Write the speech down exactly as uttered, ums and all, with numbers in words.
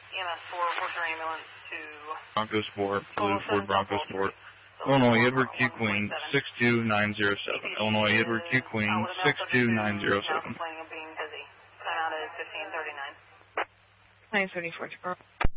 E M S four, report your ambulance to Bronco Sport, Blue Ford Bronco Sport. Illinois Edward Q Queen six two nine zero seven. Illinois Edward Q Queen six two nine zero seven. Planning on being busy. Time out is fifteen thirty-nine. nine thirty-four.